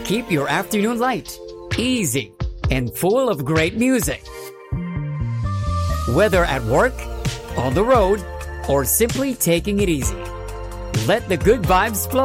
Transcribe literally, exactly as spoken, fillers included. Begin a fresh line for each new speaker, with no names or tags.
keep your afternoon light, easy, and full of great music. Whether at work, on the road, or simply taking it easy, let the good vibes flow.